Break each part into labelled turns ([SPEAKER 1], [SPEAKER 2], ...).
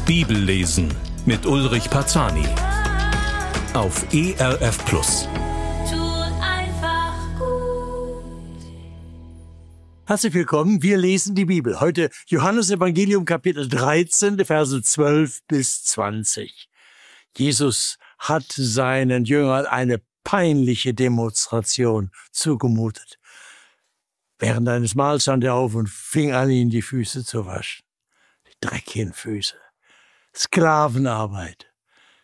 [SPEAKER 1] Bibellesen mit Ulrich Parzani auf ERF Plus.
[SPEAKER 2] Herzlich willkommen, wir lesen die Bibel. Heute Johannes Evangelium Kapitel 13, die Verse 12 bis 20. Jesus hat seinen Jüngern eine peinliche Demonstration zugemutet. Während eines Mahls stand er auf und fing an, ihnen die Füße zu waschen. Die dreckigen Füße. Sklavenarbeit.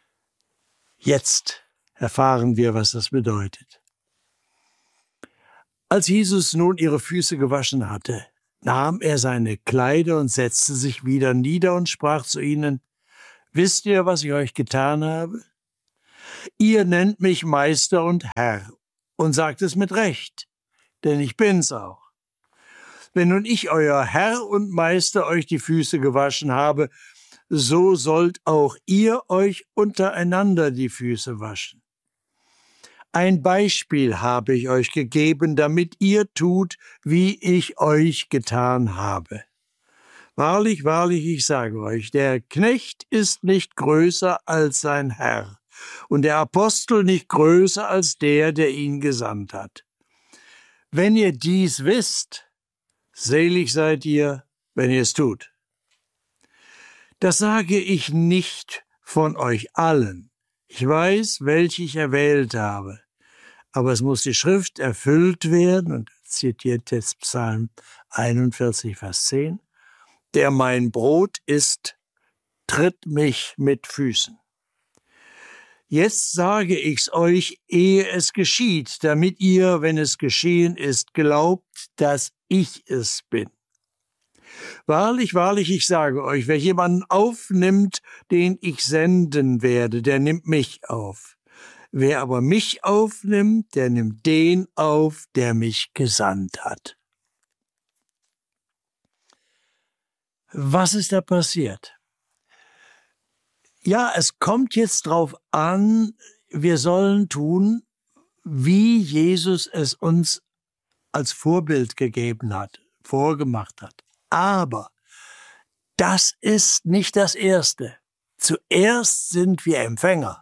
[SPEAKER 2] Jetzt erfahren wir, was das bedeutet. Als Jesus nun ihre Füße gewaschen hatte, nahm er seine Kleider und setzte sich wieder nieder und sprach zu ihnen: Wisst ihr, was ich euch getan habe? Ihr nennt mich Meister und Herr und sagt es mit Recht, denn ich bin's auch. Wenn nun ich, euer Herr und Meister, euch die Füße gewaschen habe, so sollt auch ihr euch untereinander die Füße waschen. Ein Beispiel habe ich euch gegeben, damit ihr tut, wie ich euch getan habe. Wahrlich, wahrlich, ich sage euch, der Knecht ist nicht größer als sein Herr und der Apostel nicht größer als der ihn gesandt hat. Wenn ihr dies wisst, selig seid ihr, wenn ihr es tut. Das sage ich nicht von euch allen. Ich weiß, welche ich erwählt habe. Aber es muss die Schrift erfüllt werden, und zitiert jetzt Psalm 41, Vers 10, der mein Brot isst, tritt mich mit Füßen. Jetzt sage ich's euch, ehe es geschieht, damit ihr, wenn es geschehen ist, glaubt, dass ich es bin. Wahrlich, wahrlich, ich sage euch, wer jemanden aufnimmt, den ich senden werde, der nimmt mich auf. Wer aber mich aufnimmt, der nimmt den auf, der mich gesandt hat. Was ist da passiert? Ja, es kommt jetzt drauf an, wir sollen tun, wie Jesus es uns als Vorbild gegeben hat, vorgemacht hat. Aber das ist nicht das Erste. Zuerst sind wir Empfänger.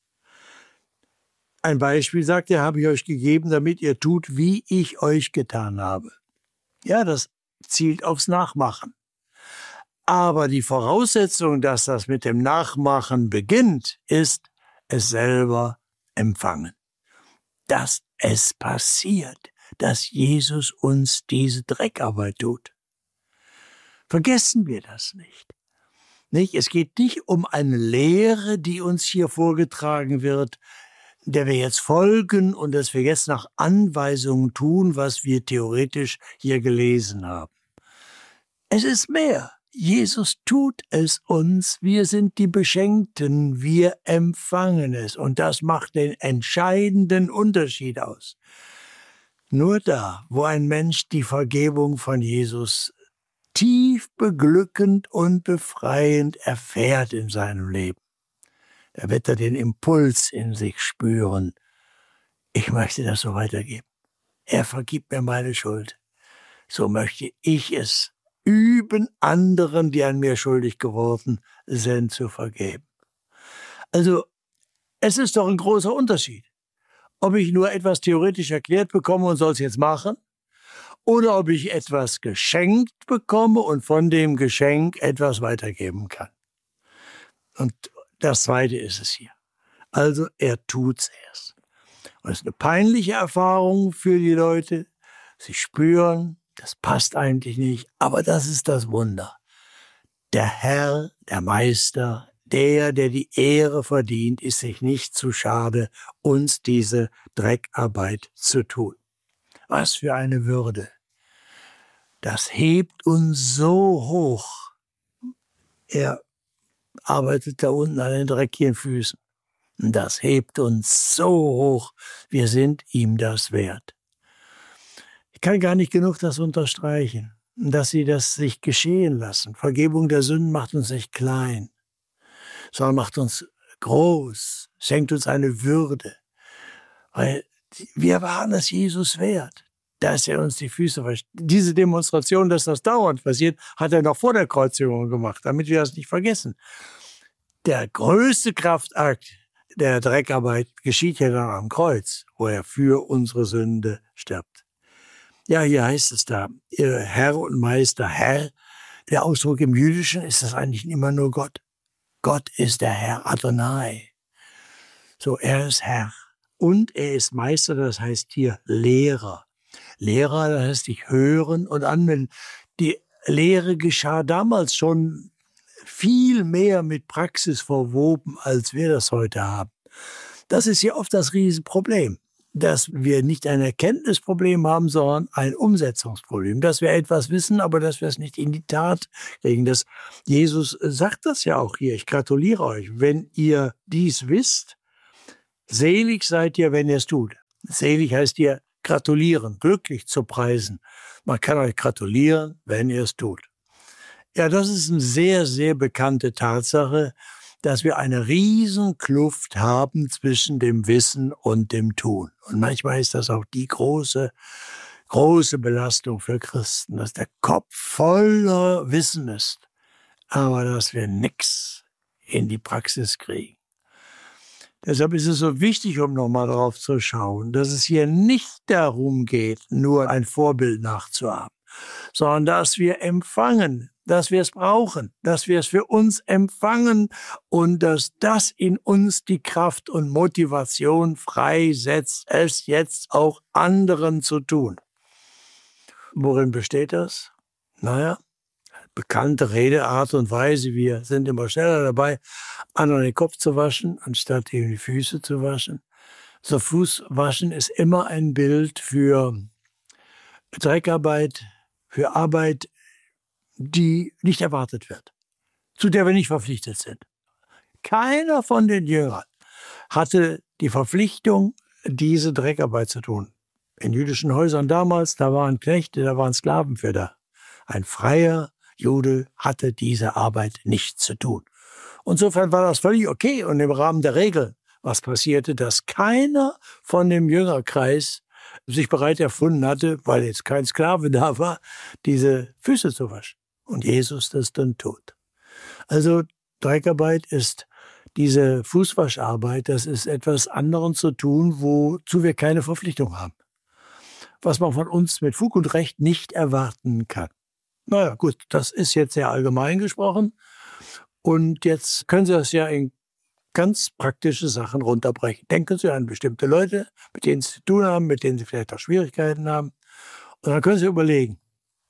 [SPEAKER 2] Ein Beispiel sagt er, habe ich euch gegeben, damit ihr tut, wie ich euch getan habe. Ja, das zielt aufs Nachmachen. Aber die Voraussetzung, dass das mit dem Nachmachen beginnt, ist es selber empfangen. Dass es passiert, dass Jesus uns diese Dreckarbeit tut. Vergessen wir das nicht. Es geht nicht um eine Lehre, die uns hier vorgetragen wird, der wir jetzt folgen und dass wir jetzt nach Anweisungen tun, was wir theoretisch hier gelesen haben. Es ist mehr. Jesus tut es uns. Wir sind die Beschenkten. Wir empfangen es. Und das macht den entscheidenden Unterschied aus. Nur da, wo ein Mensch die Vergebung von Jesus tief beglückend und befreiend erfährt in seinem Leben, da wird er den Impuls in sich spüren: Ich möchte das so weitergeben. Er vergibt mir meine Schuld. So möchte ich es üben, anderen, die an mir schuldig geworden sind, zu vergeben. Also, es ist doch ein großer Unterschied, ob ich nur etwas theoretisch erklärt bekomme und soll es jetzt machen, oder ob ich etwas geschenkt bekomme und von dem Geschenk etwas weitergeben kann. Und das Zweite ist es hier. Also er tut's erst. Und es ist eine peinliche Erfahrung für die Leute. Sie spüren, das passt eigentlich nicht, aber das ist das Wunder. Der Herr, der Meister, der die Ehre verdient, ist sich nicht zu schade, uns diese Dreckarbeit zu tun. Was für eine Würde. Das hebt uns so hoch. Er arbeitet da unten an den dreckigen Füßen. Und das hebt uns so hoch. Wir sind ihm das wert. Ich kann gar nicht genug das unterstreichen, dass sie das sich geschehen lassen. Vergebung der Sünden macht uns nicht klein, sondern macht uns groß, schenkt uns eine Würde. Weil wir waren es Jesus wert. dass er uns die Füße wäscht. Diese Demonstration, dass das dauernd passiert, hat er noch vor der Kreuzigung gemacht, damit wir das nicht vergessen. Der größte Kraftakt der Dreckarbeit geschieht ja dann am Kreuz, wo er für unsere Sünde stirbt. Ja, hier heißt es da, ihr Herr und Meister, Herr. Der Ausdruck im Jüdischen ist das eigentlich immer nur Gott. Gott ist der Herr, Adonai. So, er ist Herr. Und er ist Meister, das heißt hier Lehrer. Lehrer, das heißt ich hören und anwenden. Die Lehre geschah damals schon viel mehr mit Praxis verwoben, als wir das heute haben. Das ist ja oft das Riesenproblem, dass wir nicht ein Erkenntnisproblem haben, sondern ein Umsetzungsproblem. Dass wir etwas wissen, aber dass wir es nicht in die Tat kriegen. Jesus sagt das ja auch hier. Ich gratuliere euch. Wenn ihr dies wisst, selig seid ihr, wenn ihr es tut. Selig heißt ihr gratulieren, glücklich zu preisen. Man kann euch gratulieren, wenn ihr es tut. Ja, das ist eine sehr, sehr bekannte Tatsache, dass wir eine riesen Kluft haben zwischen dem Wissen und dem Tun. Und manchmal ist das auch die große Belastung für Christen, dass der Kopf voller Wissen ist, aber dass wir nichts in die Praxis kriegen. Deshalb ist es so wichtig, um nochmal drauf zu schauen, dass es hier nicht darum geht, nur ein Vorbild nachzuahmen, sondern dass wir empfangen, dass wir es brauchen, dass wir es für uns empfangen und dass das in uns die Kraft und Motivation freisetzt, es jetzt auch anderen zu tun. Worin besteht das? Naja, bekannte Redeart und Weise, wir sind immer schneller dabei, anderen den Kopf zu waschen, anstatt ihm die Füße zu waschen. So Fußwaschen ist immer ein Bild für Dreckarbeit, für Arbeit, die nicht erwartet wird, zu der wir nicht verpflichtet sind. Keiner von den Jüngern hatte die Verpflichtung, diese Dreckarbeit zu tun. In jüdischen Häusern damals, da waren Knechte, da waren Sklaven für da. Ein freier Jude hatte diese Arbeit nicht zu tun. Insofern war das völlig okay und im Rahmen der Regel, was passierte, dass keiner von dem Jüngerkreis sich bereit erfunden hatte, weil jetzt kein Sklave da war, diese Füße zu waschen. Und Jesus das dann tut. Also Dreckarbeit ist diese Fußwascharbeit, das ist etwas anderem zu tun, wozu wir keine Verpflichtung haben. Was man von uns mit Fug und Recht nicht erwarten kann. Naja, gut, das ist jetzt sehr allgemein gesprochen. Und jetzt können Sie das ja in ganz praktische Sachen runterbrechen. Denken Sie an bestimmte Leute, mit denen Sie zu tun haben, mit denen Sie vielleicht auch Schwierigkeiten haben. Und dann können Sie überlegen,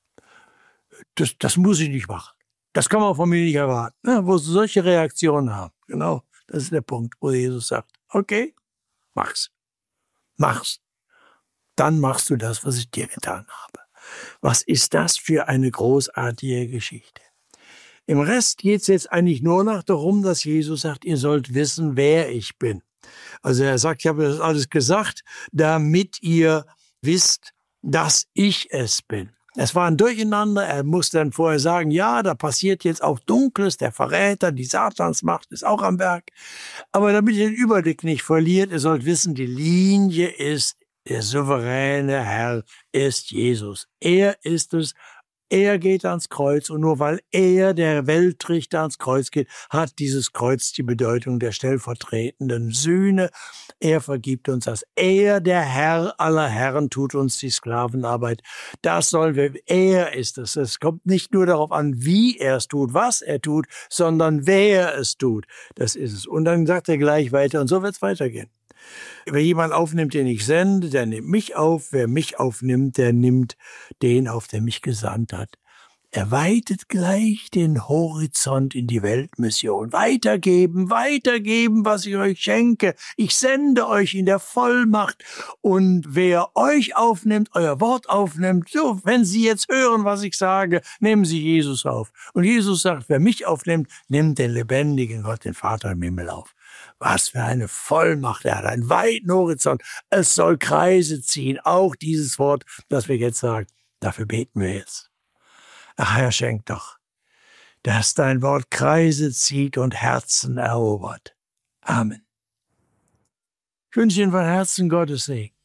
[SPEAKER 2] das muss ich nicht machen. Das kann man von mir nicht erwarten. Ja, wo Sie solche Reaktionen haben. Genau, das ist der Punkt, wo Jesus sagt, okay, mach's. Mach's. Dann machst du das, was ich dir getan habe. Was ist das für eine großartige Geschichte? Im Rest geht es jetzt eigentlich nur noch darum, dass Jesus sagt, ihr sollt wissen, wer ich bin. Also er sagt, ich habe das alles gesagt, damit ihr wisst, dass ich es bin. Es war ein Durcheinander, er muss dann vorher sagen, ja, da passiert jetzt auch Dunkles, der Verräter, die Satansmacht ist auch am Werk. Aber damit ihr den Überblick nicht verliert, ihr sollt wissen, die Linie ist, der souveräne Herr ist Jesus. Er ist es. Er geht ans Kreuz und nur weil er, der Weltrichter, ans Kreuz geht, hat dieses Kreuz die Bedeutung der stellvertretenden Sühne. Er vergibt uns das. Er, der Herr aller Herren, tut uns die Sklavenarbeit. Das sollen wir, er ist es. Es kommt nicht nur darauf an, wie er es tut, was er tut, sondern wer es tut. Das ist es. Und dann sagt er gleich weiter und so wird es weitergehen. Wer jemand aufnimmt, den ich sende, der nimmt mich auf. Wer mich aufnimmt, der nimmt den auf, der mich gesandt hat. Er weitet gleich den Horizont in die Weltmission. Weitergeben, was ich euch schenke. Ich sende euch in der Vollmacht. Und wer euch aufnimmt, euer Wort aufnimmt, so, wenn Sie jetzt hören, was ich sage, nehmen Sie Jesus auf. Und Jesus sagt, wer mich aufnimmt, nimmt den lebendigen Gott, den Vater im Himmel auf. Was für eine Vollmacht, er hat einen weiten Horizont. Es soll Kreise ziehen, auch dieses Wort, das wir jetzt sagen. Dafür beten wir jetzt. Ach, Herr, schenk doch, dass dein Wort Kreise zieht und Herzen erobert. Amen. Ich wünsche Ihnen von Herzen Gottes Segen.